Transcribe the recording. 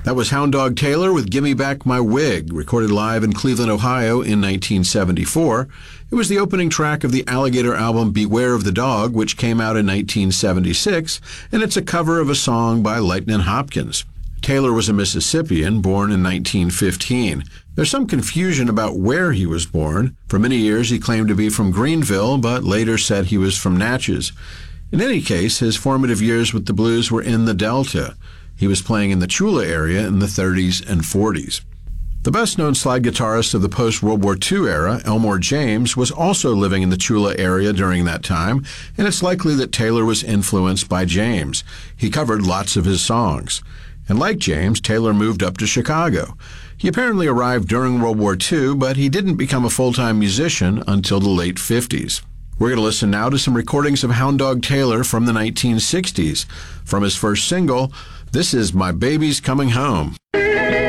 That was Hound Dog Taylor with Gimme Back My Wig, recorded live in Cleveland, Ohio in 1974. It was the opening track of the Alligator album Beware of the Dog, which came out in 1976, and it's a cover of a song by Lightnin' Hopkins. Taylor was a Mississippian, born in 1915. There's some confusion about where he was born. For many years he claimed to be from Greenville, but later said he was from Natchez. In any case, his formative years with the blues were in the Delta. He was playing in the Chula area in the 30s and 40s. The best-known slide guitarist of the post-World War II era, Elmore James, was also living in the Chula area during that time, and it's likely that Taylor was influenced by James. He covered lots of his songs. And like James, Taylor moved up to Chicago. He apparently arrived during World War II, but he didn't become a full-time musician until the late 50s. We're going to listen now to some recordings of Hound Dog Taylor from the 1960s. From his first single, this is My Baby's Coming Home.